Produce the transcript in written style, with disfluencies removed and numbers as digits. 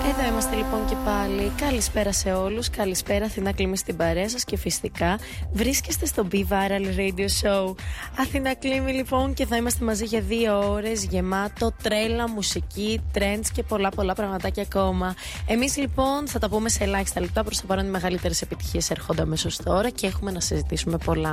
Εδώ είμαστε λοιπόν και πάλι. Καλησπέρα σε όλους. Καλησπέρα, Αθηνά Κλίμη στην παρέα σας και φυσικά βρίσκεστε στο Be Viral Radio Show. Αθηνά Κλίμη λοιπόν και θα είμαστε μαζί για 2 ώρες γεμάτο τρέλα, μουσική, trends και πολλά πραγματάκια ακόμα. Εμείς λοιπόν θα τα πούμε σε ελάχιστα λεπτά. Προς το παρόν οι μεγαλύτερες επιτυχίες έρχονται αμέσως τώρα και έχουμε να συζητήσουμε πολλά.